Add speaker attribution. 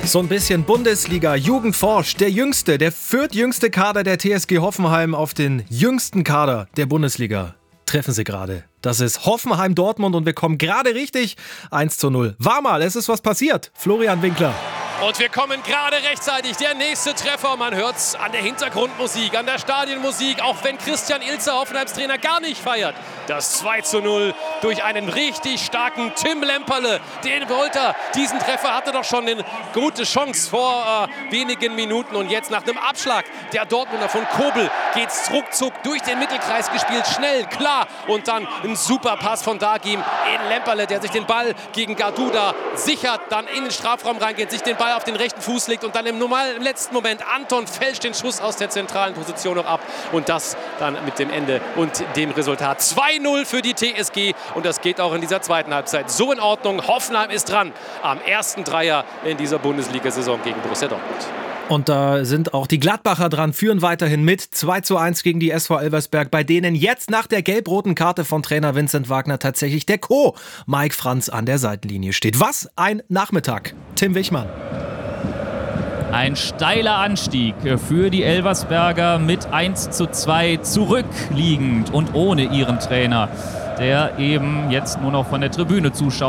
Speaker 1: So ein bisschen Bundesliga, Jugend forscht, der viertjüngste Kader der TSG Hoffenheim auf den jüngsten Kader der Bundesliga. Treffen sie gerade. Das ist Hoffenheim-Dortmund und wir kommen gerade richtig 1:0. War mal, es ist was passiert. Florian Winkler.
Speaker 2: Und wir kommen gerade rechtzeitig. Der nächste Treffer, man hört's an der Hintergrundmusik, an der Stadionmusik, auch wenn Christian Ilzer, Hoffenheims Trainer, gar nicht feiert. Das 2:0 durch einen richtig starken Tim Lemperle. Den wollte er. Diesen Treffer hatte doch schon eine gute Chance vor wenigen Minuten. Und jetzt nach einem Abschlag der Dortmunder von Kobel geht's ruckzuck durch den Mittelkreis gespielt. Schnell, klar. Und dann ein super Pass von Dagim in Lemperle, der sich den Ball gegen Garduda sichert, dann in den Strafraum reingeht, sich den Ball auf den rechten Fuß legt und dann im letzten Moment Anton fälscht den Schuss aus der zentralen Position noch ab. Und das dann mit dem Ende und dem Resultat 2:0 für die TSG. Und das geht auch in dieser zweiten Halbzeit so in Ordnung. Hoffenheim ist dran am ersten Dreier in dieser Bundesliga-Saison gegen Borussia Dortmund.
Speaker 1: Und da sind auch die Gladbacher dran, führen weiterhin mit 2:1 gegen die SV Elversberg, bei denen jetzt nach der gelb-roten Karte von Trainer Vincent Wagner tatsächlich der Co. Mike Franz an der Seitenlinie steht. Was ein Nachmittag. Tim Wichmann.
Speaker 3: Ein steiler Anstieg für die Elversberger mit 1:2 zurückliegend und ohne ihren Trainer, der eben jetzt nur noch von der Tribüne zuschaut.